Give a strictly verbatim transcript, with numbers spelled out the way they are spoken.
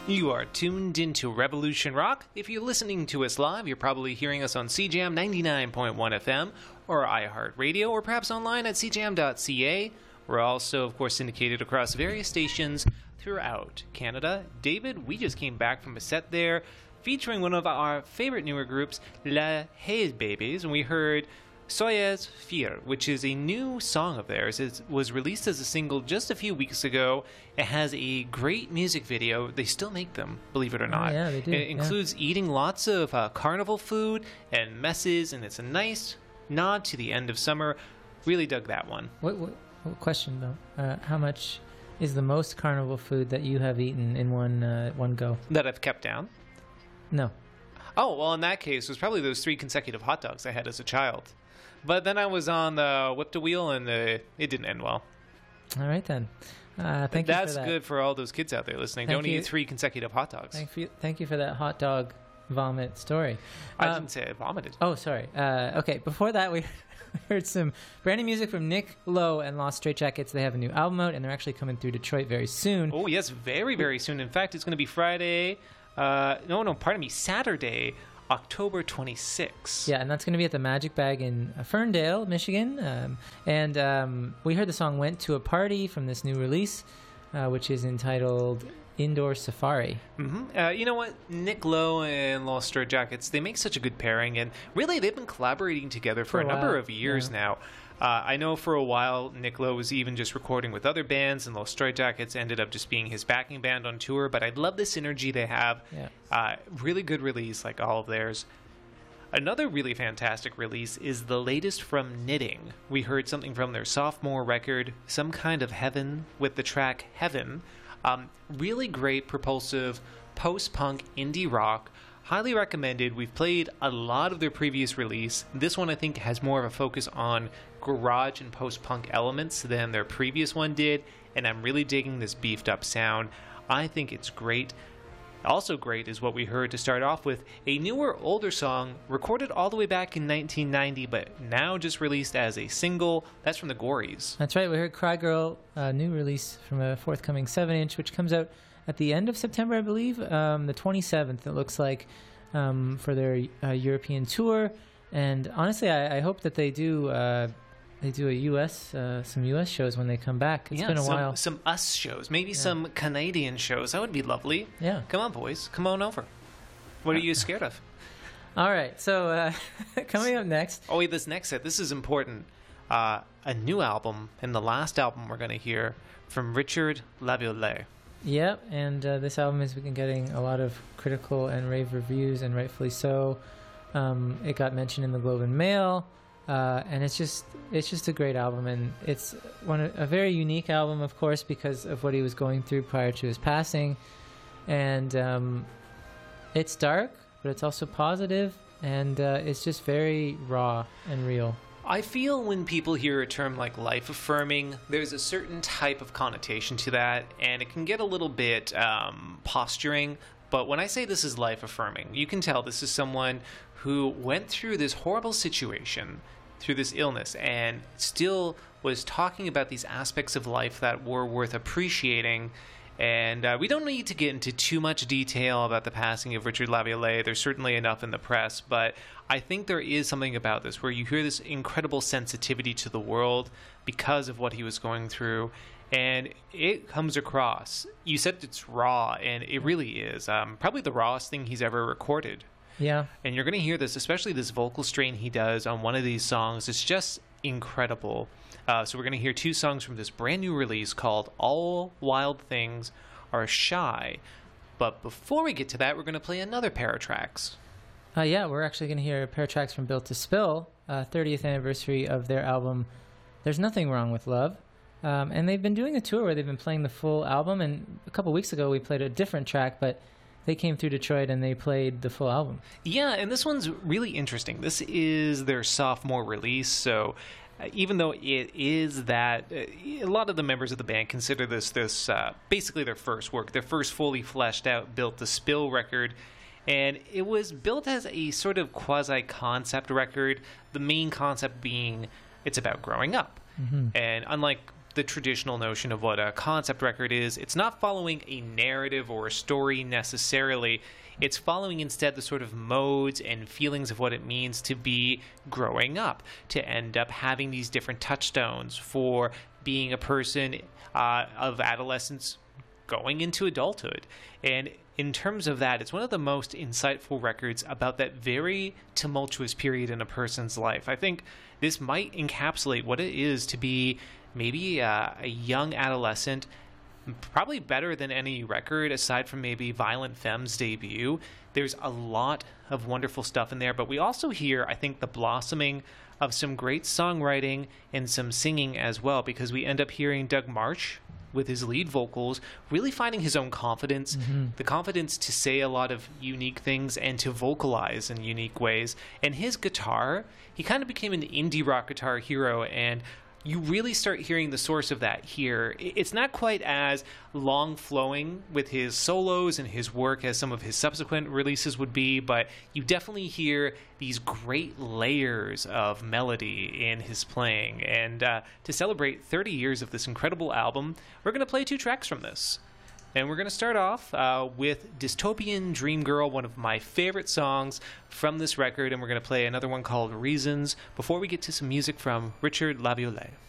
You are tuned into Revolution Rock. If you're listening to us live, you're probably hearing us on C J A M ninety-nine point one F M or iHeartRadio, or perhaps online at c j am dot c a. We're also, of course, syndicated across various stations throughout Canada. David, we just came back from a set there featuring one of our favorite newer groups, La Haze Babies, and we heard Soyez Fier, which is a new song of theirs. It was released as a single just a few weeks ago. It has a great music video. They still make them, believe it or not. Oh, yeah, they do. It includes yeah. eating lots of uh, carnival food and messes, and it's a nice nod to the end of summer. Really dug that one. What, what, what question, though? Uh, how much is the most carnival food that you have eaten in one uh, one go? That I've kept down? No. Oh, well, in that case, it was probably those three consecutive hot dogs I had as a child. But then I was on the whip to wheel, and the, it didn't end well. All right, then. Uh, thank That's you for that. good for all those kids out there listening. Thank Don't you. eat three consecutive hot dogs. Thank you, thank you for that hot dog vomit story. I Um, didn't say I vomited. Oh, sorry. Uh, okay, before that, we heard some brand new music from Nick Lowe and Lost Straitjackets. They have a new album out, and they're actually coming through Detroit very soon. Oh, yes, very, very soon. In fact, it's going to be Friday. Uh, no, no, pardon me, Saturday, October twenty-sixth. Yeah, and that's going to be at the Magic Bag in Ferndale, Michigan. Um, and um, we heard the song Went to a Party from this new release, uh, which is entitled Indoor Safari. Mm-hmm. Uh, you know what? Nick Lowe and Lost Straitjackets, they make such a good pairing, and really they've been collaborating together for, For a, a number while, of years yeah. now. Uh, I know for a while Nick Lowe was even just recording with other bands, and Lost Straitjackets ended up just being his backing band on tour, but I love the synergy they have. Yeah. Uh, really good release, like all of theirs. Another really fantastic release is the latest from Knitting. We heard something from their sophomore record, Some Kind of Heaven, with the track Heaven. Um, really great, propulsive, post-punk indie rock. Highly recommended. We've played a lot of their previous release. This one, I think, has more of a focus on garage and post-punk elements than their previous one did, and I'm really digging this beefed-up sound. I think it's great. Also great is what we heard to start off with, a newer, older song recorded all the way back in nineteen ninety, but now just released as a single. That's from the Gories. That's right. We heard Cry Girl, a new release from a forthcoming seven inch, which comes out at the end of September, I believe, um, the twenty-seventh, it looks like, um, for their uh, European tour. And honestly, I, I hope that they do uh, they do a U S uh, some U S shows when they come back. It's yeah, been a some, while. Some us shows, maybe Yeah. some Canadian shows. That would be lovely. Yeah. Come on, boys. Come on over. What are you scared of? All right. So uh, coming up next. Oh, wait, this next set, this is important. Uh, a new album, and the last album we're going to hear from Richard Laviolette. Yep, and uh, this album has been getting a lot of critical and rave reviews, and rightfully so. Um, it got mentioned in the Globe and Mail, uh, and it's just it's just a great album, and it's one of, a very unique album, of course, because of what he was going through prior to his passing. And um, it's dark, but it's also positive, and uh, it's just very raw and real. I feel when people hear a term like life affirming, there's a certain type of connotation to that, and it can get a little bit um, posturing. But when I say this is life affirming, you can tell this is someone who went through this horrible situation, through this illness, and still was talking about these aspects of life that were worth appreciating. And uh, we don't need to get into too much detail about the passing of Richard Laviolette. There's certainly enough in the press, but I think there is something about this where you hear this incredible sensitivity to the world because of what he was going through, and it comes across. You said it's raw, and it really is. Um, probably the rawest thing he's ever recorded. Yeah. And you're going to hear this, especially this vocal strain he does on one of these songs. It's just incredible. Uh, so we're going to hear two songs from this brand new release called All Wild Things Are Shy. But before we get to that, we're going to play another pair of tracks. Uh, yeah, we're actually going to hear a pair of tracks from Built to Spill, uh, thirtieth anniversary of their album There's Nothing Wrong with Love. Um, and they've been doing a tour where they've been playing the full album. And a couple weeks ago, we played a different track, but they came through Detroit and they played the full album. Yeah, and this one's really interesting. This is their sophomore release, so uh, even though it is that, uh, a lot of the members of the band consider this this uh, basically their first work, their first fully fleshed out Built to Spill record. And it was built as a sort of quasi-concept record, the main concept being it's about growing up. Mm-hmm. And unlike the traditional notion of what a concept record is. It's not following a narrative or a story necessarily. It's following instead the sort of modes and feelings of what it means to be growing up, to end up having these different touchstones for being a person uh, of adolescence going into adulthood. And in terms of that, it's one of the most insightful records about that very tumultuous period in a person's life. I think this might encapsulate what it is to be maybe uh, a young adolescent, probably better than any record aside from maybe Violent Femme's debut. There's a lot of wonderful stuff in there, but we also hear, I think, the blossoming of some great songwriting and some singing as well, because we end up hearing Doug Martsch with his lead vocals really finding his own confidence, mm-hmm. the confidence to say a lot of unique things and to vocalize in unique ways. And his guitar, he kind of became an indie rock guitar hero, and you really start hearing the source of that here. It's not quite as long-flowing with his solos and his work as some of his subsequent releases would be, but you definitely hear these great layers of melody in his playing. And uh, to celebrate thirty years of this incredible album, we're going to play two tracks from this. And we're going to start off uh, with Dystopian Dream Girl, one of my favorite songs from this record, and we're going to play another one called Reasons before we get to some music from Richard Laviolette.